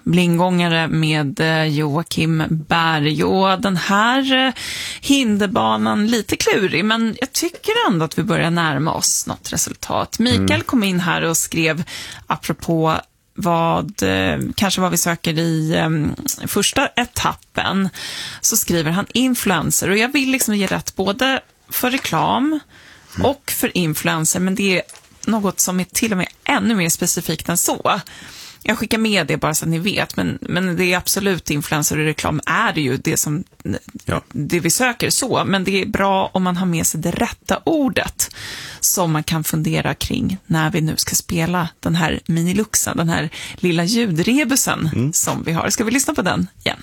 blindgångare med Joakim Berg. Och den här hinderbanan lite klurig, men jag tycker ändå att vi börjar närma oss något resultat. Mikael kom in här och skrev apropå kanske vad vi söker i första etappen, så skriver han influencer, och jag vill liksom ge rätt både för reklam och för influencer, men det är något som är till och med ännu mer specifikt än så. Jag skickar med det bara så att ni vet, men det är absolut influencer och reklam är det ju det som det vi söker så, men det är bra om man har med sig det rätta ordet som man kan fundera kring när vi nu ska spela den här miniluxen, den här lilla ljudrebusen som vi har. Ska vi lyssna på den igen?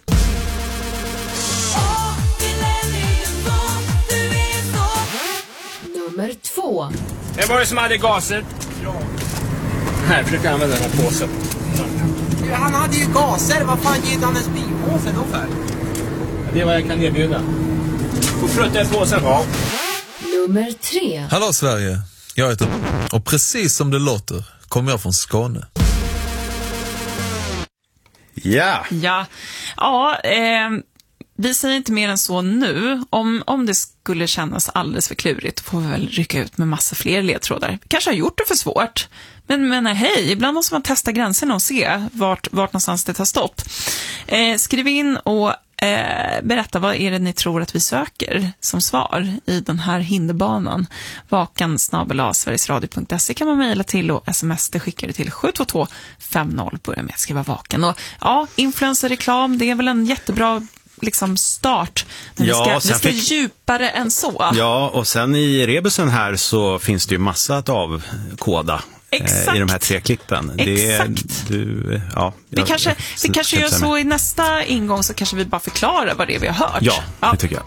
Nummer 2. Det var det som hade gaser. Ja. Här, försöker använda den här påsen. Han hade ju gaser. Vad fan ger han en springpåse då för? Det är vad jag kan erbjuda. Får prutta i påsen. Ja. Nummer 3. Hallå Sverige, jag heter och precis som det låter kommer jag från Skåne. Ja, vi säger inte mer än så nu. Om det skulle kännas alldeles för klurigt får vi väl rycka ut med massa fler ledtrådar. Vi kanske har gjort det för svårt. Men hej, ibland måste man testa gränserna och se vart någonstans det tar stopp. Skriv in och berätta vad är det ni tror att vi söker som svar i den här hinderbanan. vakan@sverigesradio.se kan man mejla till, och sms det skickar det till 72250. Börja med att skriva vaken. Och influencerreklam, det är väl en jättebra start. Men vi ska djupare än så. Ja, och sen i rebusen här så finns det ju massa att avkoda. Exakt. I de här 3 klippen. Exakt. Vi kanske gör så i nästa ingång, så kanske vi bara förklarar vad det är vi har hört. Ja, det tycker jag.